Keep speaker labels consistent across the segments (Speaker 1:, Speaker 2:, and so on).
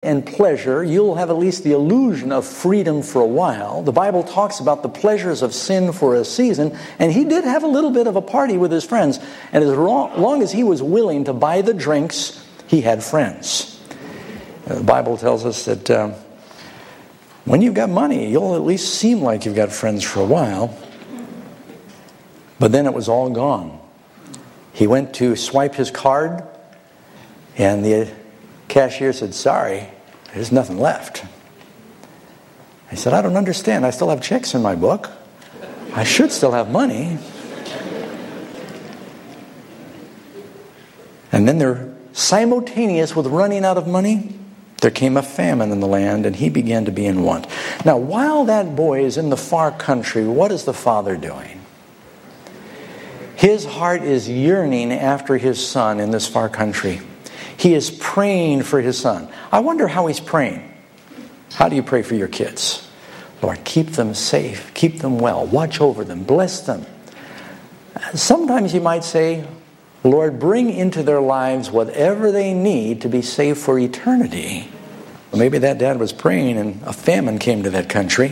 Speaker 1: and pleasure, you'll have at least the illusion of freedom for a while. The Bible talks about the pleasures of sin for a season, and he did have a little bit of a party with his friends. And as long as he was willing to buy the drinks, he had friends. The Bible tells us that when you've got money, you'll at least seem like you've got friends for a while. But then it was all gone. He went to swipe his card, and the cashier said, "Sorry, there's nothing left." He said, "I don't understand. I still have checks in my book. I should still have money." And then there, simultaneous with running out of money, there came a famine in the land, and he began to be in want. Now, while that boy is in the far country, what is the father doing? His heart is yearning after his son in this far country. He is praying for his son. I wonder how he's praying. How do you pray for your kids? Lord, keep them safe, keep them well, watch over them, bless them. Sometimes you might say, Lord, bring into their lives whatever they need to be saved for eternity. Maybe that dad was praying and a famine came to that country.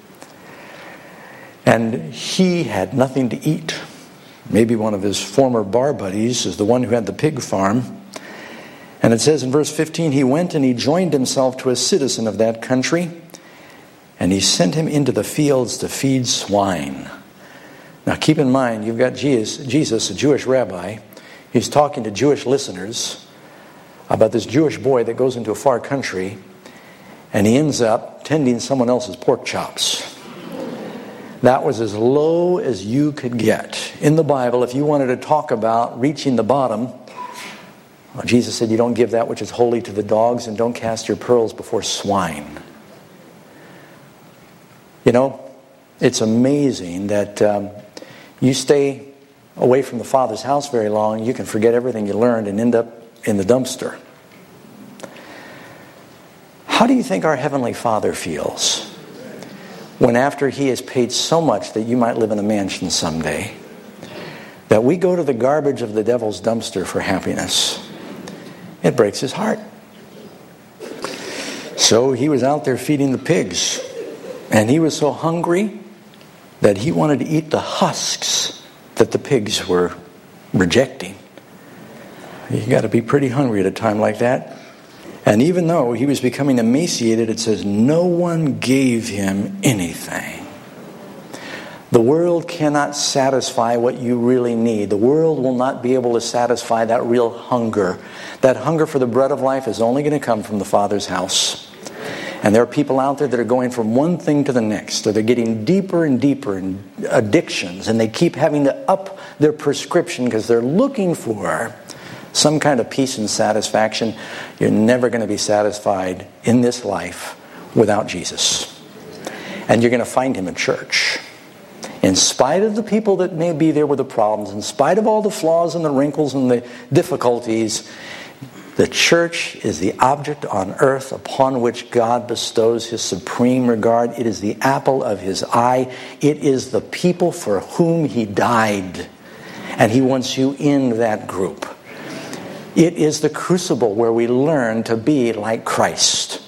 Speaker 1: And he had nothing to eat. Maybe one of his former bar buddies is the one who had the pig farm. And it says in verse 15, he went and he joined himself to a citizen of that country, and he sent him into the fields to feed swine. Now keep in mind, you've got Jesus, a Jewish rabbi. He's talking to Jewish listeners about this Jewish boy that goes into a far country, and he ends up tending someone else's pork chops. That was as low as you could get. In the Bible, if you wanted to talk about reaching the bottom, Jesus said, you don't give that which is holy to the dogs, and don't cast your pearls before swine. You know, it's amazing that you stay away from the Father's house very long, you can forget everything you learned and end up in the dumpster. How do you think our Heavenly Father feels when after He has paid so much that you might live in a mansion someday, that we go to the garbage of the devil's dumpster for happiness? It breaks His heart. So He was out there feeding the pigs, and He was so hungry that He wanted to eat the husks that the pigs were rejecting. You got to be pretty hungry at a time like that. And even though He was becoming emaciated, it says no one gave Him anything. The world cannot satisfy what you really need. The world will not be able to satisfy that real hunger. That hunger for the bread of life is only going to come from the Father's house. And there are people out there that are going from one thing to the next, or they're getting deeper and deeper in addictions, and they keep having to up their prescription because they're looking for some kind of peace and satisfaction. You're never going to be satisfied in this life without Jesus. And you're going to find Him in church. In spite of the people that may be there with the problems, in spite of all the flaws and the wrinkles and the difficulties, the church is the object on earth upon which God bestows His supreme regard. It is the apple of His eye. It is the people for whom He died. And He wants you in that group. It is the crucible where we learn to be like Christ.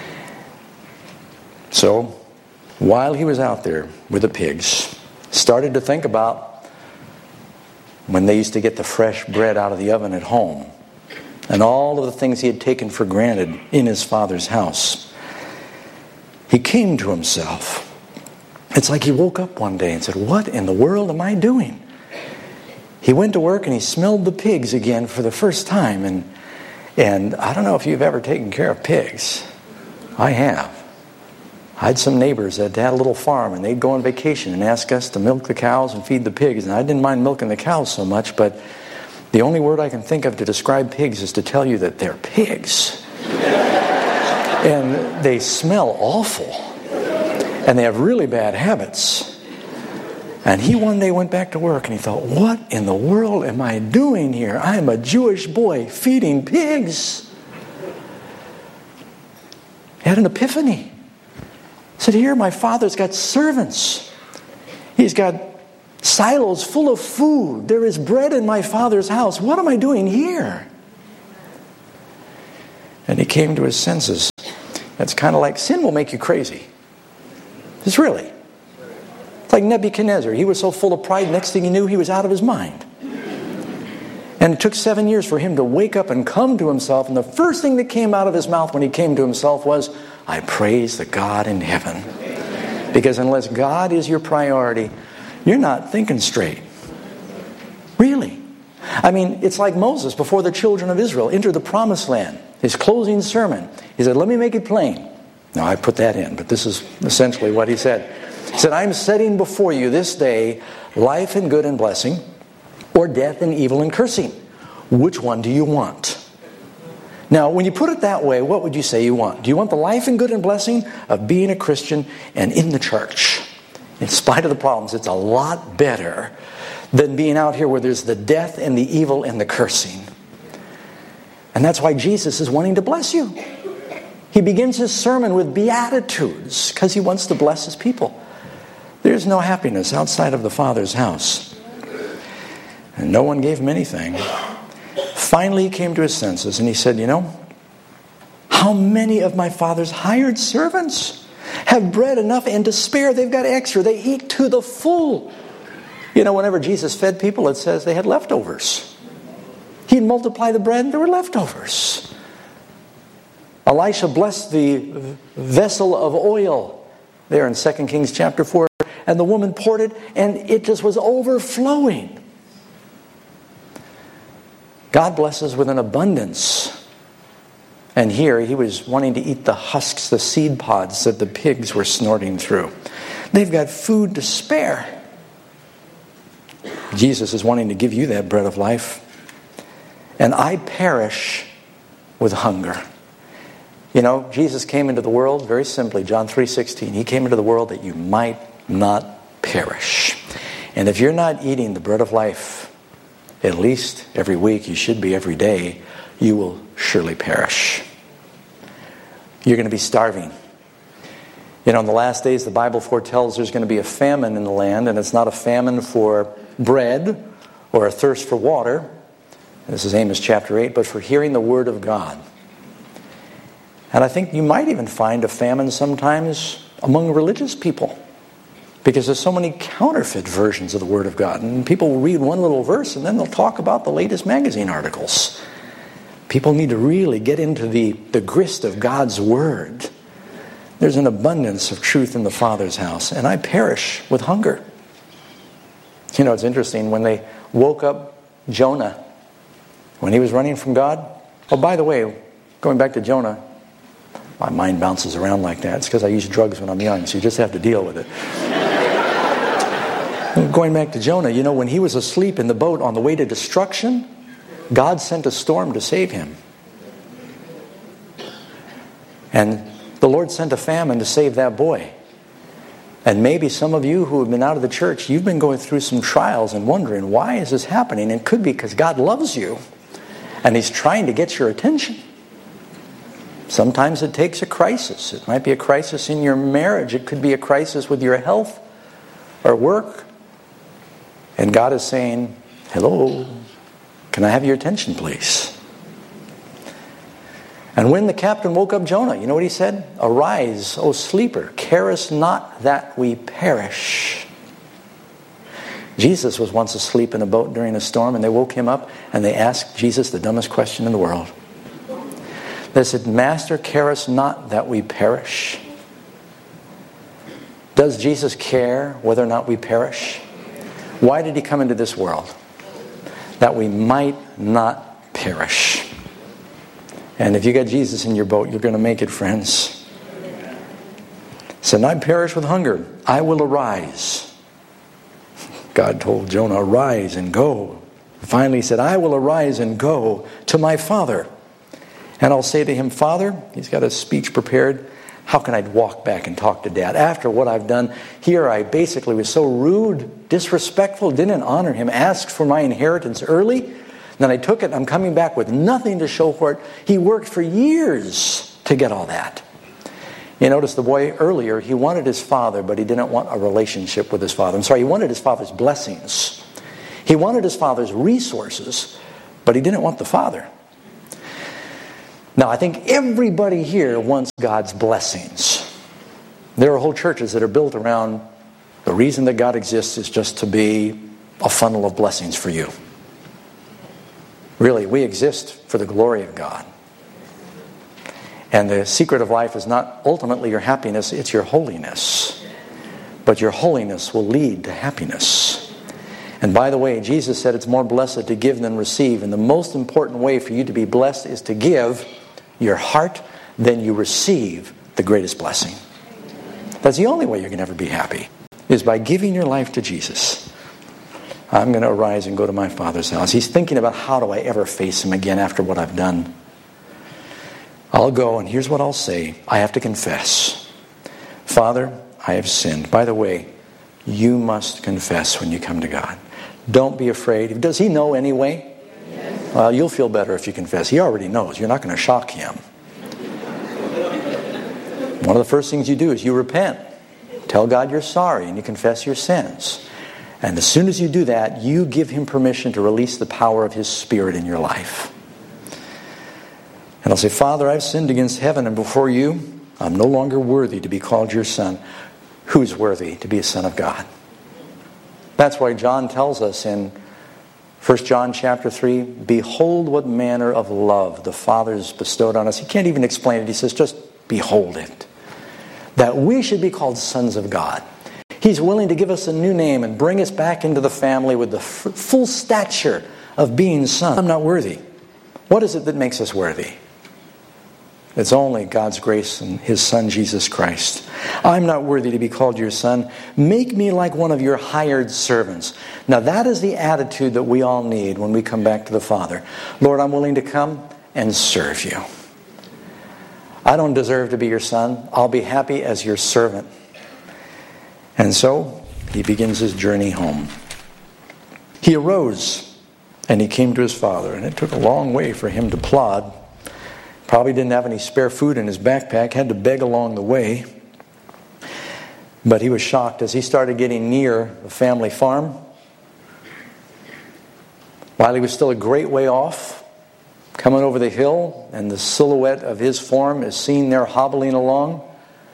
Speaker 1: So, while he was out there with the pigs, started to think about when they used to get the fresh bread out of the oven at home, and all of the things he had taken for granted in his Father's house. He came to himself. It's like he woke up one day and said, what in the world am I doing? He went to work and he smelled the pigs again for the first time. And I don't know if you've ever taken care of pigs. I have. I had some neighbors that had a little farm, and they'd go on vacation and ask us to milk the cows and feed the pigs. And I didn't mind milking the cows so much, but the only word I can think of to describe pigs is to tell you that they're pigs. And they smell awful. And they have really bad habits. And he one day went back to work and he thought, what in the world am I doing here? I am a Jewish boy feeding pigs. He had an epiphany. He said, here my Father's got servants. He's got silos full of food. There is bread in my Father's house. What am I doing here? And he came to his senses. That's kind of like sin will make you crazy. It's really. It's like Nebuchadnezzar. He was so full of pride, next thing he knew, he was out of his mind. And it took 7 years for him to wake up and come to himself. And the first thing that came out of his mouth when he came to himself was, I praise the God in heaven. Because unless God is your priority, you're not thinking straight. Really. I mean, it's like Moses before the children of Israel entered the promised land. His closing sermon. He said, let me make it plain. Now, I put that in, but this is essentially what he said. He said, I'm setting before you this day life and good and blessing, or death and evil and cursing. Which one do you want? Now, when you put it that way, what would you say you want? Do you want the life and good and blessing of being a Christian and in the church? In spite of the problems, it's a lot better than being out here where there's the death and the evil and the cursing. And that's why Jesus is wanting to bless you. He begins his sermon with beatitudes because he wants to bless his people. There's no happiness outside of the Father's house. And no one gave him anything. Finally, he came to his senses and he said, you know, how many of my Father's hired servants have bread enough and to spare? They've got extra. They eat to the full. You know, whenever Jesus fed people, it says they had leftovers. He'd multiply the bread and there were leftovers. Elisha blessed the vessel of oil there in 2 Kings chapter 4. And the woman poured it and it just was overflowing. God blesses with an abundance. And here he was wanting to eat the husks, the seed pods that the pigs were snorting through. They've got food to spare. Jesus is wanting to give you that bread of life. And I perish with hunger. You know, Jesus came into the world very simply, John 3:16. He came into the world that you might not perish. And if you're not eating the bread of life, at least every week, you should be every day, you will surely perish. You're going to be starving. You know, in the last days, the Bible foretells there's going to be a famine in the land, and it's not a famine for bread or a thirst for water. This is Amos chapter 8, but for hearing the word of God. And I think you might even find a famine sometimes among religious people. Because there's so many counterfeit versions of the Word of God. And people will read one little verse and then they'll talk about the latest magazine articles. People need to really get into the grist of God's Word. There's an abundance of truth in the Father's house. And I perish with hunger. You know, it's interesting. When they woke up Jonah, when he was running from God. Oh, by the way, going back to Jonah, my mind bounces around like that. It's because I use drugs when I'm young, so you just have to deal with it. Going back to Jonah, you know, when he was asleep in the boat on the way to destruction, God sent a storm to save him. And the Lord sent a famine to save that boy. And maybe some of you who have been out of the church, you've been going through some trials and wondering, why is this happening? It could be because God loves you and He's trying to get your attention. Sometimes it takes a crisis. It might be a crisis in your marriage. It could be a crisis with your health or work. And God is saying, hello, can I have your attention, please? And when the captain woke up Jonah, you know what he said? Arise, O sleeper, carest not that we perish. Jesus was once asleep in a boat during a storm, and they woke him up, and they asked Jesus the dumbest question in the world. They said, Master, carest not that we perish? Does Jesus care whether or not we perish? Why did He come into this world? That we might not perish. And if you got Jesus in your boat, you're going to make it, friends. Said, I perish with hunger. I will arise. God told Jonah, arise and go. Finally he said, I will arise and go to my father. And I'll say to him, Father, he's got a speech prepared. How can I walk back and talk to Dad? After what I've done here, I basically was so rude, disrespectful, didn't honor him, asked for my inheritance early. Then I took it. I'm coming back with nothing to show for it. He worked for years to get all that. You notice the boy earlier, he wanted his father, but he didn't want a relationship with his father. He wanted his father's blessings. He wanted his father's resources, but he didn't want the father. Now, I think everybody here wants God's blessings. There are whole churches that are built around the reason that God exists is just to be a funnel of blessings for you. Really, we exist for the glory of God. And the secret of life is not ultimately your happiness, it's your holiness. But your holiness will lead to happiness. And by the way, Jesus said it's more blessed to give than receive. And the most important way for you to be blessed is to give your heart, then you receive the greatest blessing. That's the only way you can ever be happy, is by giving your life to Jesus. I'm going to arise and go to my Father's house. He's thinking about, how do I ever face Him again after what I've done? I'll go, and here's what I'll say. I have to confess. Father, I have sinned. By the way, you must confess when you come to God. Don't be afraid. Does He know anyway? Yes. Well, you'll feel better if you confess. He already knows. You're not going to shock Him. One of the first things you do is you repent. Tell God you're sorry and you confess your sins. And as soon as you do that, you give Him permission to release the power of His Spirit in your life. And I'll say, Father, I've sinned against heaven and before you. I'm no longer worthy to be called your son. Who's worthy to be a son of God? That's why John tells us in 1 John chapter 3, behold what manner of love the Father has bestowed on us. He can't even explain it. He says, just behold it. That we should be called sons of God. He's willing to give us a new name and bring us back into the family with the full stature of being sons. I'm not worthy. What is it that makes us worthy? It's only God's grace and His Son, Jesus Christ. I'm not worthy to be called your son. Make me like one of your hired servants. Now that is the attitude that we all need when we come back to the Father. Lord, I'm willing to come and serve you. I don't deserve to be your son. I'll be happy as your servant. And so he begins his journey home. He arose and he came to his father. And it took a long way for him to plod. Probably didn't have any spare food in his backpack, had to beg along the way. But he was shocked as he started getting near the family farm. While he was still a great way off, coming over the hill, and the silhouette of his form is seen there hobbling along.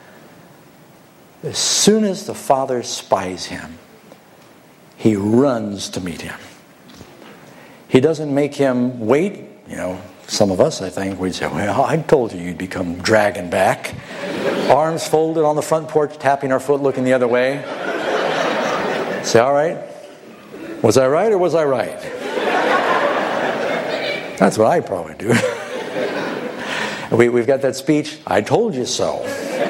Speaker 1: As soon as the father spies him, he runs to meet him. He doesn't make him wait. Some of us, I think, we'd say, well, I told you you'd become dragging back. Arms folded on the front porch, tapping our foot, looking the other way. Say, all right, was I right or was I right? That's what I probably do. We've got that speech, I told you so.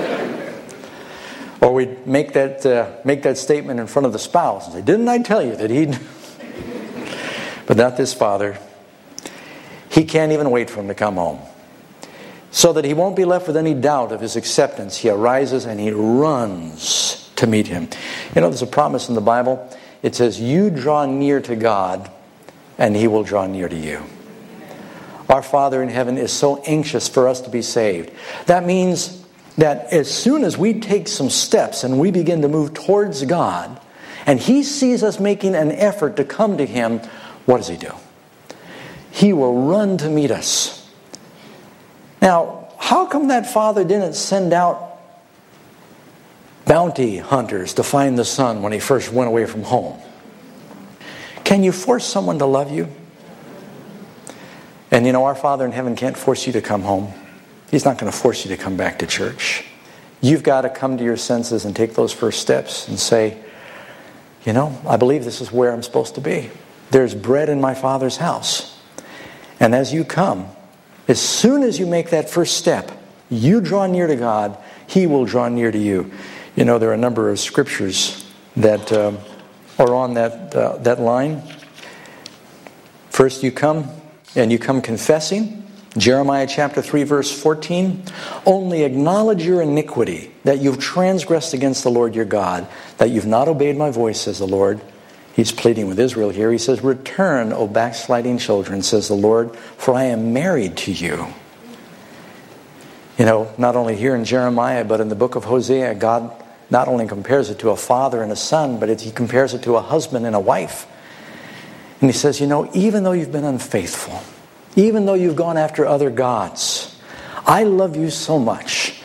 Speaker 1: Or we'd make that statement in front of the spouse and say, didn't I tell you that he'd... But not this father. He can't even wait for him to come home. So that he won't be left with any doubt of his acceptance, he arises and he runs to meet him. There's a promise in the Bible. It says, you draw near to God and He will draw near to you. Our Father in heaven is so anxious for us to be saved. That means that as soon as we take some steps and we begin to move towards God, and He sees us making an effort to come to Him, what does He do? He will run to meet us. Now, how come that father didn't send out bounty hunters to find the son when he first went away from home? Can you force someone to love you? And our Father in heaven can't force you to come home. He's not going to force you to come back to church. You've got to come to your senses and take those first steps and say, I believe this is where I'm supposed to be. There's bread in my Father's house. And as you come, as soon as you make that first step, you draw near to God, He will draw near to you. There are a number of scriptures that are on that line. First, you come confessing. Jeremiah chapter 3, verse 14. Only acknowledge your iniquity, that you've transgressed against the Lord your God, that you've not obeyed my voice, says the Lord. He's pleading with Israel here. He says, return, O backsliding children, says the Lord, for I am married to you. Not only here in Jeremiah, but in the book of Hosea, God not only compares it to a father and a son, but He compares it to a husband and a wife. And He says, even though you've been unfaithful, even though you've gone after other gods, I love you so much